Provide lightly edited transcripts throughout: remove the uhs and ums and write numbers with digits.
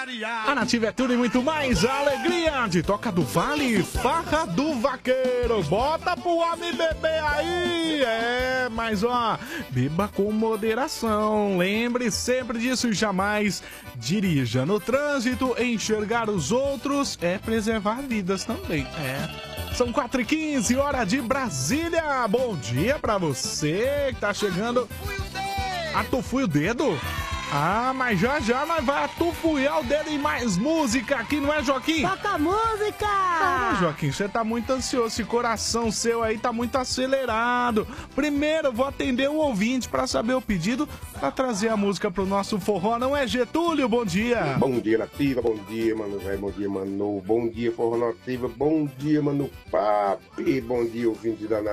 A Nativa é tudo e muito mais. A alegria de Toca do Vale, Farra do Vaqueiro. Bota pro homem beber aí. Mas ó, beba com moderação. Lembre sempre disso e jamais dirija. No trânsito, enxergar os outros é preservar vidas também. São 4h15, hora de Brasília. Bom dia pra você que tá chegando. Atufuia o dedo? Mas já nós vai atufuiar o dedo em mais música aqui, não é, Joaquim? Toca música! Joaquim, você tá muito ansioso, esse coração seu aí tá muito acelerado. Primeiro, eu vou atender o ouvinte pra saber o pedido, pra trazer a música pro nosso forró, não é, Getúlio? Bom dia! Bom dia, Nativa, bom dia, mano velho, bom dia, Manu, bom dia, forró Nativa, bom dia, Mano Papi, bom dia, ouvinte da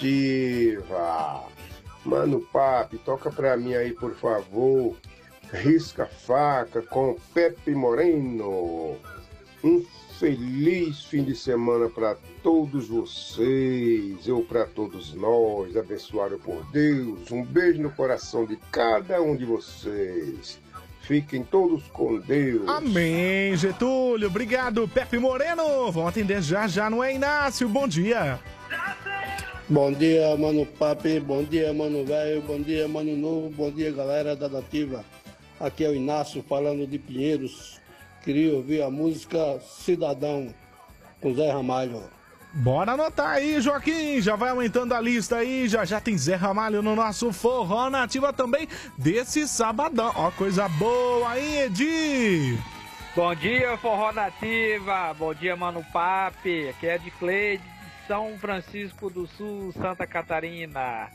Nativa. Mano Papi, toca pra mim aí, por favor. Risca Faca com Pepe Moreno. Um feliz fim de semana para todos vocês, ou para todos nós, abençoado por Deus. Um beijo no coração de cada um de vocês. Fiquem todos com Deus. Amém, Getúlio. Obrigado, Pepe Moreno. Vamos atender já, não é, Inácio? Bom dia. Bom dia, Mano Papi. Bom dia, Mano Velho. Bom dia, Mano Novo. Bom dia, galera da Nativa. Aqui é o Inácio falando de Pinheiros. Queria ouvir a música Cidadão com Zé Ramalho. Bora anotar aí, Joaquim. Já vai aumentando a lista aí. Já tem Zé Ramalho no nosso Forró Nativa também desse sabadão. Ó, coisa boa aí, Edi. Bom dia, Forró Nativa. Bom dia, Mano Papi. Aqui é de Cleide, de São Francisco do Sul, Santa Catarina.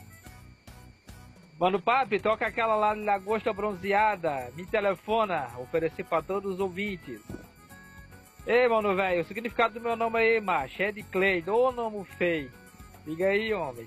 Mano Papi, toca aquela lá de Lagosta Bronzeada. Me telefona, oferecer pra todos os ouvintes. Ei, mano velho, o significado do meu nome aí, macho, é de Cleide, ô nome feio. Liga aí, homem.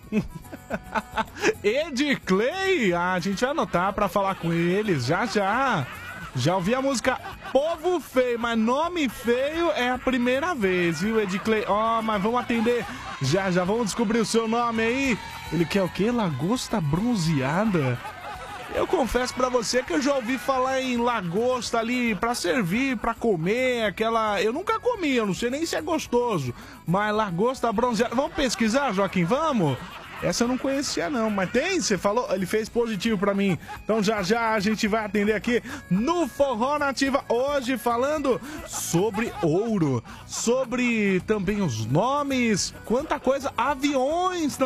Edclay? A gente vai anotar pra falar com eles, já. Já ouvi a música Povo Feio, mas nome feio é a primeira vez, viu, Edclay? Mas vamos atender, já vamos descobrir o seu nome aí. Ele quer o quê? Lagosta Bronzeada? Eu confesso pra você que eu já ouvi falar em lagosta ali pra servir, pra comer, aquela... Eu nunca comi, eu não sei nem se é gostoso, mas lagosta bronzeada... Vamos pesquisar, Joaquim, vamos? Essa eu não conhecia não, mas tem? Você falou? Ele fez positivo pra mim. Então já a gente vai atender aqui no Forró Nativa hoje falando sobre ouro, sobre também os nomes, quanta coisa, aviões também.